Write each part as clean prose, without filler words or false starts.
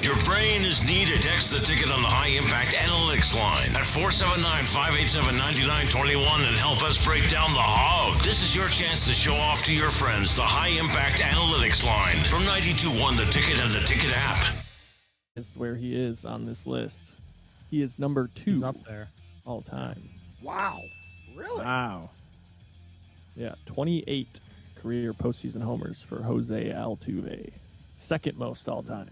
Your brain is needed. Text the ticket on the High Impact Analytics line at 479-587-9921 and help us break down the hog. This is your chance to show off to your friends the High Impact Analytics line from 92.1 The Ticket and the Ticket app. This is where he is on this list. He is number 2. He's up there. All time. Wow. Really? Wow. Yeah, 28 career postseason homers for Jose Altuve. Second most all time.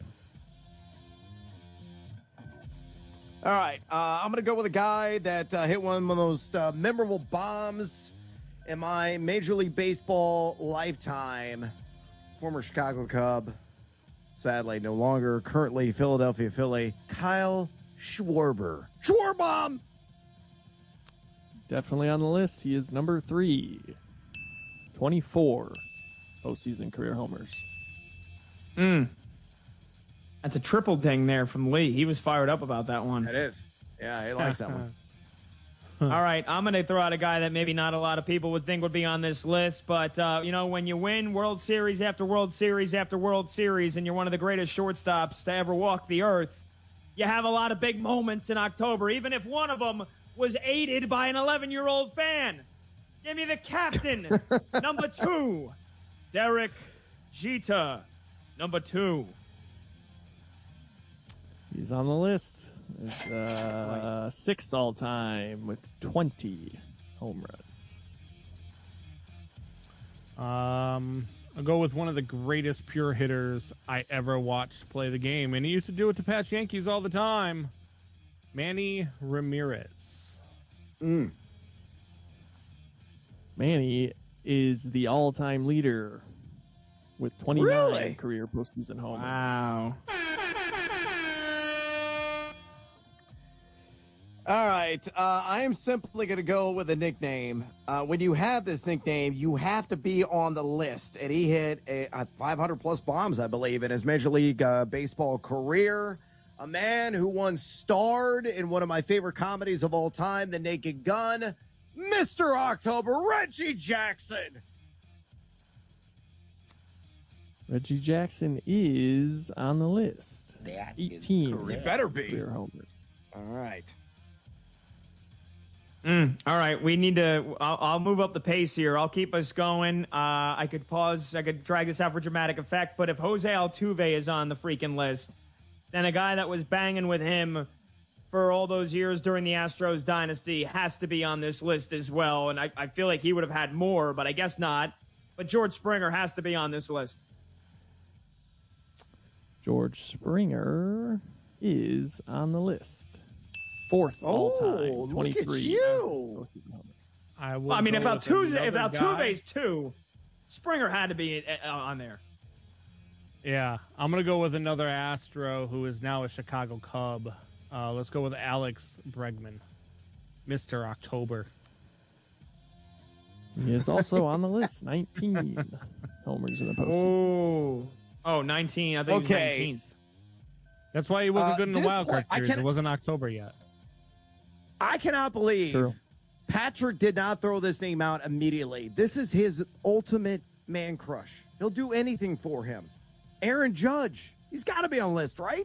All right. I'm going to go with a guy that hit one of those memorable bombs in my Major League Baseball lifetime. Former Chicago Cub. Sadly, no longer. Currently Philadelphia Philly. Kyle Schwarber. Schwarbomb! Definitely on the list. He is number 3. 24 postseason career homers. That's a triple ding there from Lee. He was fired up about that one. It is. Yeah, he likes that one. All right, I'm going to throw out a guy that maybe not a lot of people would think would be on this list, but, when you win World Series after World Series after World Series and you're one of the greatest shortstops to ever walk the earth, you have a lot of big moments in October, even if one of them was aided by an 11-year-old fan. Give me the captain, number 2, Derek Jeter, number 2. He's on the list. He's 6th all time with 20 home runs. I'll go with one of the greatest pure hitters I ever watched play the game, and he used to do it to patch Yankees all the time. Manny Ramirez. Manny is the all-time leader with 29 career postseason homers. Wow. All right. I am simply going to go with a nickname. When you have this nickname, you have to be on the list. And he hit 500-plus bombs, I believe, in his Major League Baseball career. A man who once starred in one of my favorite comedies of all time, The Naked Gun, Mr. October, Reggie Jackson. Reggie Jackson is on the list. That 18 he better be. career homers. All right. All right, we need to. I'll move up the pace here. I'll keep us going. I could pause. I could drag this out for dramatic effect. But if Jose Altuve is on the freaking list, then a guy that was banging with him for all those years during the Astros dynasty has to be on this list as well. And I feel like he would have had more, but I guess not. But George Springer has to be on this list. George Springer is on the list. 4th all time. 23. Look at you. If Altuve's 2, Springer had to be on there. Yeah, I'm going to go with another Astro who is now a Chicago Cub. Let's go with Alex Bregman, Mr. October. He is also on the list. 19 homers in the postseason. Oh, 19. I think he was 19th. That's why he wasn't good in the wild card series. It wasn't October yet. I cannot believe Patrick did not throw this name out immediately. This is his ultimate man crush. He'll do anything for him. Aaron Judge. He's got to be on the list, right?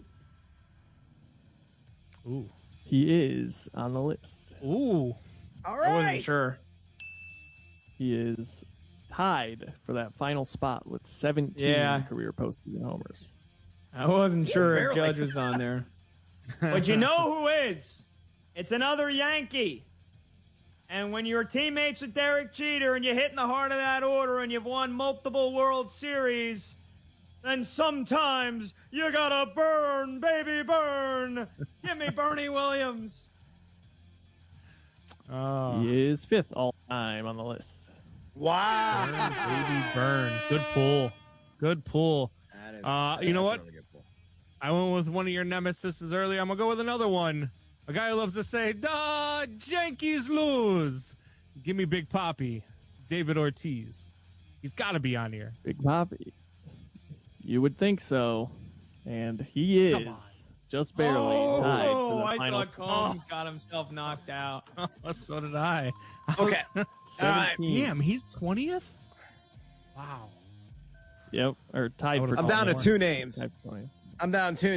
Ooh. He is on the list. Ooh. All right. I wasn't sure. He is tied for that final spot with 17 career postseason homers. I wasn't sure if Judge was on there. But you know who is? It's another Yankee. And when you're teammates with Derek Jeter and you hit in the heart of that order and you've won multiple World Series, then sometimes you gotta burn, baby, burn. Give me Bernie Williams. He is 5th all time on the list. Wow. Burn, baby, burn. Good pull. Good pull. You know what? Really good pull. I went with one of your nemesises earlier. I'm going to go with another one. A guy who loves to say, "Da Yankees lose." Give me Big Papi, David Ortiz. He's got to be on here. Big Papi. You would think so. And he is just barely tied for the final spot. Combs got himself knocked out. So did I. Okay. Damn, he's 20th? Wow. Yep. Or tied for 20th. I'm down to 2 names. Tied for 20th. I'm down 2